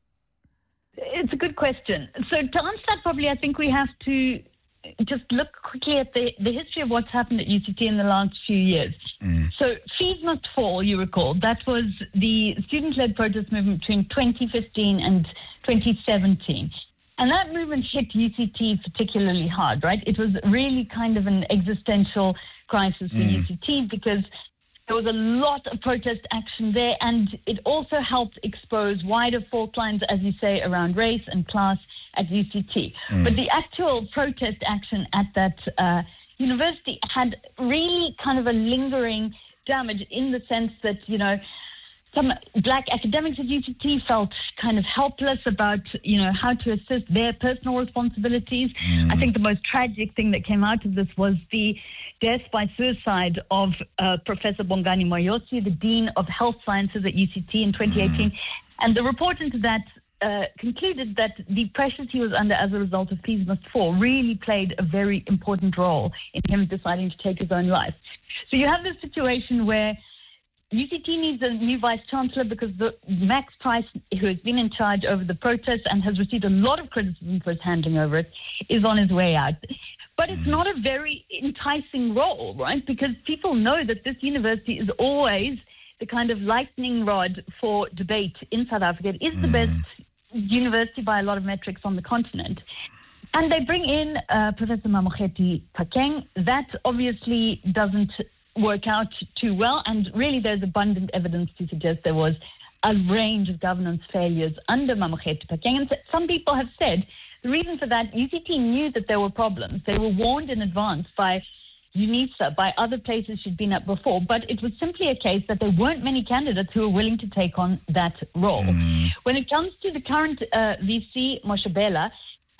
It's a good question. So to answer that, probably I think we have to just look quickly at the, the history of what's happened at U C T in the last few years. Mm. So Fees Must Fall, you recall, that was the student-led protest movement between twenty fifteen and twenty seventeen. And that movement hit U C T particularly hard, right? It was really kind of an existential crisis for mm. U C T, because there was a lot of protest action there, and it also helped expose wider fault lines, as you say, around race and class at U C T. Mm. But the actual protest action at that uh, university had really kind of a lingering damage, in the sense that, you know, some black academics at U C T felt kind of helpless about, you know, how to assist their personal responsibilities. Mm. I think the most tragic thing that came out of this was the death by suicide of uh, Professor Bongani Moyosi, the Dean of Health Sciences at U C T in twenty eighteen. Mm. And the report into that uh, concluded that the pressures he was under as a result of Fees Must Fall really played a very important role in him deciding to take his own life. So you have this situation where U C T needs a new vice-chancellor, because the Max Price, who has been in charge over the protest and has received a lot of criticism for his handling over it, is on his way out. But it's not a very enticing role, right? Because people know that this university is always the kind of lightning rod for debate in South Africa. It is the best university by a lot of metrics on the continent. And they bring in uh, Professor Mamokgethi Phakeng. That obviously doesn't work out too well, and really there's abundant evidence to suggest there was a range of governance failures under Mamokgethi Phakeng. And some people have said the reason for that, U C T knew that there were problems. They were warned in advance by UNISA, by other places she'd been at before, but it was simply a case that there weren't many candidates who were willing to take on that role. Mm. When it comes to the current uh, V C, Moshebela, uh,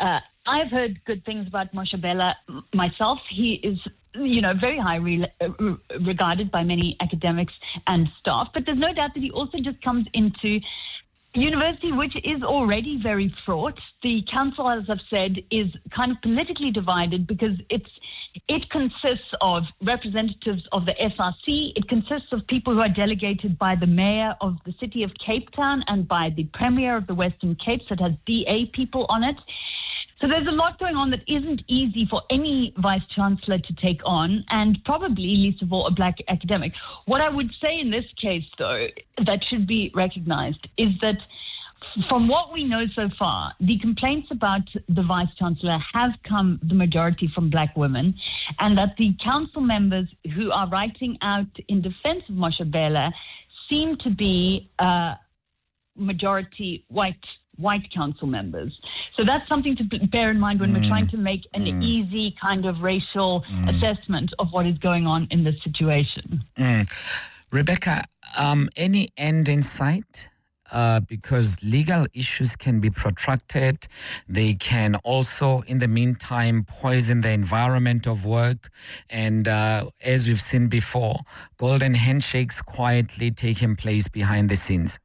I've heard good things about Moshobela myself. He is, you know, very highly re- regarded by many academics and staff. But there's no doubt that he also just comes into university, which is already very fraught. The council, as I've said, is kind of politically divided because it's it consists of representatives of the S R C. It consists of people who are delegated by the mayor of the city of Cape Town and by the premier of the Western Cape. So it has B A people on it. So there's a lot going on that isn't easy for any vice-chancellor to take on, and probably, least of all, a black academic. What I would say in this case, though, that should be recognized is that from what we know so far, the complaints about the vice-chancellor have come, the majority, from black women, and that the council members who are writing out in defense of Moshobela seem to be uh, majority white white council members. So that's something to bear in mind when mm. we're trying to make an mm. easy kind of racial mm. assessment of what is going on in this situation. Mm. Rebecca, um, any end in sight? Uh, because legal issues can be protracted. They can also, in the meantime, poison the environment of work. And uh, as we've seen before, golden handshakes quietly taking place behind the scenes.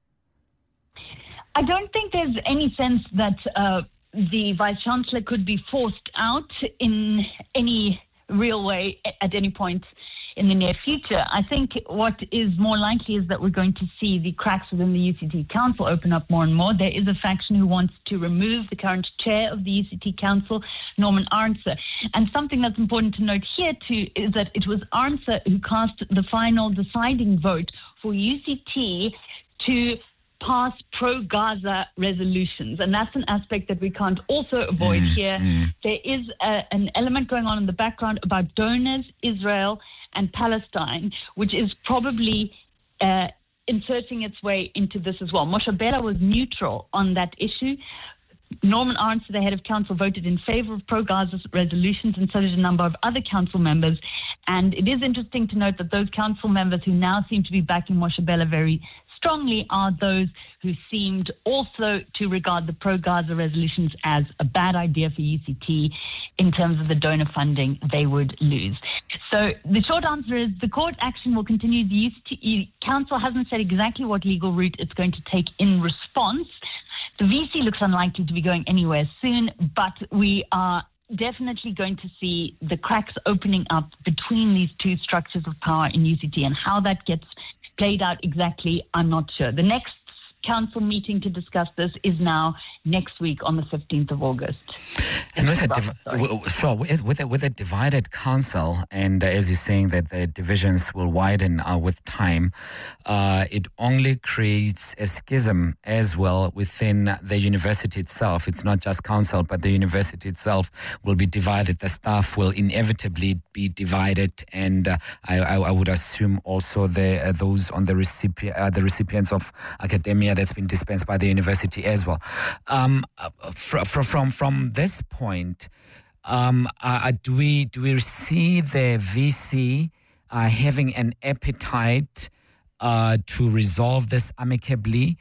I don't think there's any sense that uh, the Vice-Chancellor could be forced out in any real way at any point in the near future. I think what is more likely is that we're going to see the cracks within the U C T Council open up more and more. There is a faction who wants to remove the current chair of the U C T Council, Norman Arnser. And something that's important to note here too is that it was Arnser who cast the final deciding vote for U C T to pass pro-Gaza resolutions. And that's an aspect that we can't also avoid mm, here. Mm. There is a, an element going on in the background about donors, Israel and Palestine, which is probably uh, inserting its way into this as well. Moshobela was neutral on that issue. Norman Arnser, the head of council, voted in favor of pro-Gaza resolutions, and so did a number of other council members. And it is interesting to note that those council members who now seem to be backing Moshobela very strongly are those who seemed also to regard the pro-Gaza resolutions as a bad idea for U C T in terms of the donor funding they would lose. So the short answer is the court action will continue. The U C T Council hasn't said exactly what legal route it's going to take in response. The V C looks unlikely to be going anywhere soon, but we are definitely going to see the cracks opening up between these two structures of power in U C T, and how that gets played out exactly, I'm not sure. The next council meeting to discuss this is now next week on the fifteenth of August. And with a, div- sure, with, with, a, with a divided council, and uh, as you're saying that the divisions will widen uh, with time, uh, it only creates a schism as well within the university itself. It's not just council, but the university itself will be divided. The staff will inevitably be divided, and uh, I, I, I would assume also the uh, those on the recipient, uh, the recipients of academia that's been dispensed by the university as well. Um, fr- fr- from from this point, um, uh, do we do we see the V C uh, having an appetite uh, to resolve this amicably?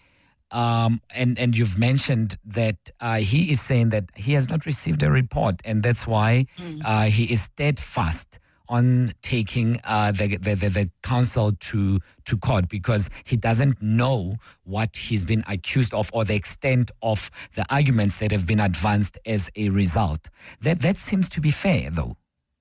Um, and and you've mentioned that uh, he is saying that he has not received a report, and that's why mm. uh, he is steadfast on taking uh, the, the, the, the council to, to court, because he doesn't know what he's been accused of or the extent of the arguments that have been advanced as a result. That, that seems to be fair, though.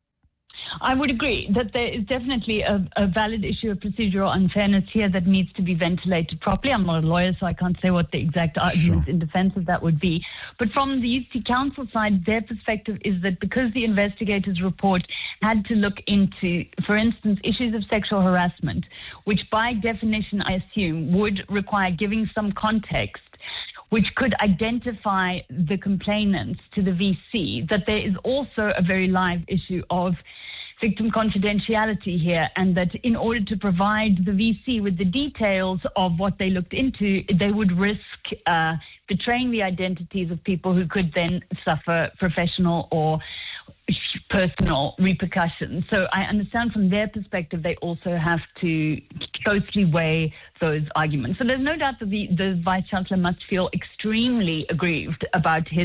I would agree that there is definitely a, a valid issue of procedural unfairness here that needs to be ventilated properly. I'm not a lawyer, so I can't say what the exact arguments sure. in defense of that would be. But from the U C T Council side, their perspective is that because the investigators' report had to look into, for instance, issues of sexual harassment, which by definition, I assume, would require giving some context, which could identify the complainants to the V C, that there is also a very live issue of victim confidentiality here, and that in order to provide the V C with the details of what they looked into, they would risk uh, betraying the identities of people who could then suffer professional or personal repercussions. So I understand from their perspective, they also have to closely weigh those arguments. So there's no doubt that the, the Vice-Chancellor must feel extremely aggrieved about his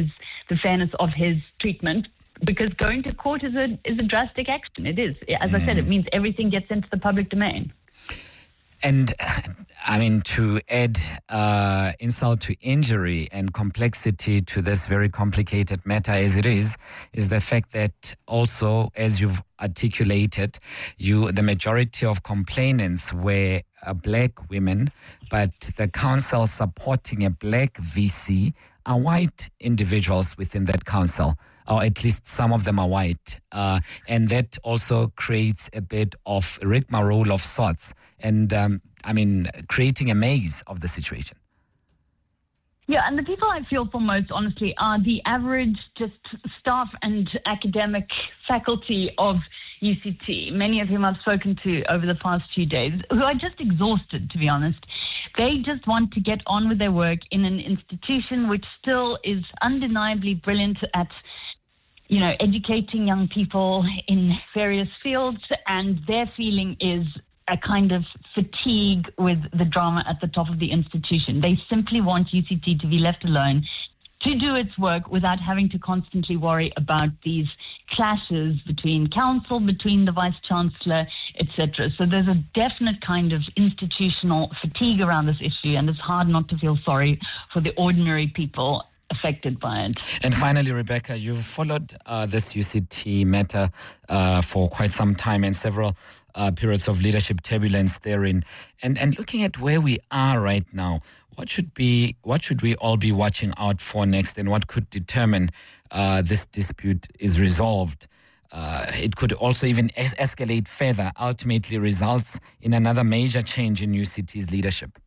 the fairness of his treatment. Because going to court is a is a drastic action. It is. As I said, it means everything gets into the public domain. And, I mean, to add uh, insult to injury and complexity to this very complicated matter as it is, is the fact that also, as you've articulated, you the majority of complainants were uh, black women, but the council supporting a black V C are white individuals within that council. Or at least some of them are white. Uh, and that also creates a bit of rigmarole of sorts. And, um, I mean, creating a maze of the situation. Yeah, and the people I feel for most, honestly, are the average just staff and academic faculty of U C T, many of whom I've spoken to over the past few days, who are just exhausted, to be honest. They just want to get on with their work in an institution which still is undeniably brilliant at, you know, educating young people in various fields, and their feeling is a kind of fatigue with the drama at the top of the institution. They simply want U C T to be left alone to do its work without having to constantly worry about these clashes between council, between the vice-chancellor, et cetera. So there's a definite kind of institutional fatigue around this issue, and it's hard not to feel sorry for the ordinary people affected by it. And finally, Rebecca, you've followed uh, this U C T matter uh, for quite some time and several uh, periods of leadership turbulence therein. And and looking at where we are right now, what should be what should we all be watching out for next, and what could determine uh, this dispute is resolved? Uh, it could also even es- escalate further, ultimately results in another major change in U C T's leadership.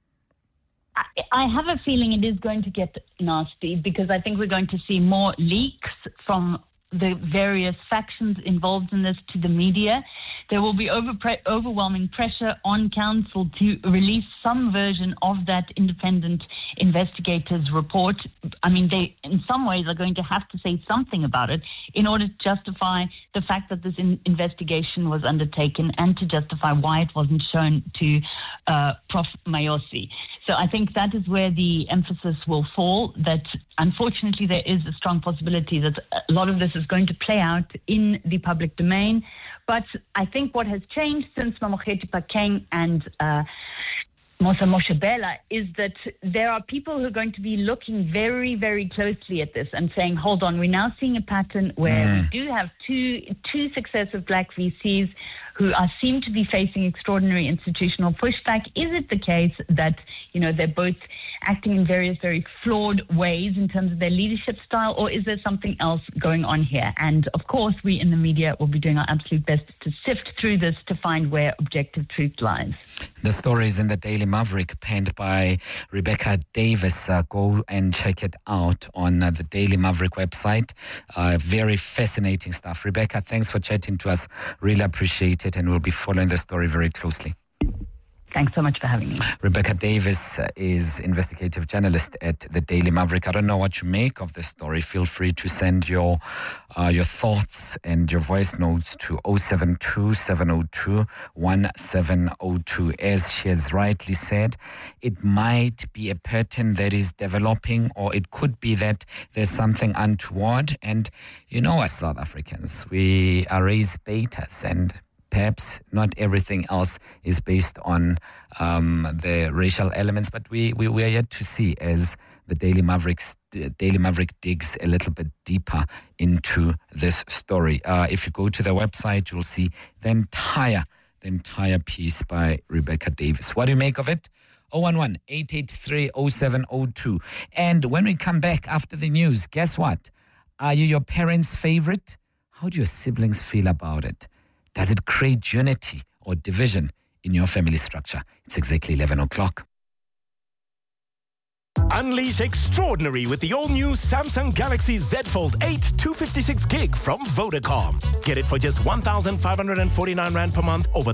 I have a feeling it is going to get nasty, because I think we're going to see more leaks from the various factions involved in this to the media. There will be over pre- overwhelming pressure on council to release some version of that independent investigator's report. I mean, they, in some ways, are going to have to say something about it in order to justify the fact that this in- investigation was undertaken, and to justify why it wasn't shown to uh, Professor Mayosi. So I think that is where the emphasis will fall, that unfortunately there is a strong possibility that a lot of this is going to play out in the public domain. But I think what has changed since Mamokgethi Phakeng and uh, Mosa Moshebela is that there are people who are going to be looking very, very closely at this and saying, hold on, we're now seeing a pattern where mm. we do have two two successive black V Cs who are seem to be facing extraordinary institutional pushback. Is it the case that, you know, they're both acting in various very flawed ways in terms of their leadership style, or is there something else going on here? And of course, we in the media will be doing our absolute best to sift through this to find where objective truth lies. The story is in the Daily Maverick, penned by Rebecca Davis. Uh, go and check it out on uh, the Daily Maverick website. Uh, very fascinating stuff. Rebecca, thanks for chatting to us. Really appreciate it, and we'll be following the story very closely. Thanks so much for having me. Rebecca Davis is investigative journalist at the Daily Maverick. I don't know what you make of this story. Feel free to send your uh, your thoughts and your voice notes to oh seven two, seven oh two, one seven oh two. As she has rightly said, it might be a pattern that is developing, or it could be that there's something untoward. And you know, as South Africans, we are raised betas, and perhaps not everything else is based on um, the racial elements, but we, we, we are yet to see as the Daily Mavericks, Daily Maverick digs a little bit deeper into this story. Uh, if you go to the website, you'll see the entire, the entire piece by Rebecca Davis. What do you make of it? oh one one, eight eight three, oh seven oh two. And when we come back after the news, guess what? Are you your parents' favorite? How do your siblings feel about it? Does it create unity or division in your family structure? It's exactly eleven o'clock. Unleash extraordinary with the all-new Samsung Galaxy Z Fold eight two fifty-six gig from Vodacom. Get it for just one thousand five hundred forty-nine rand per month over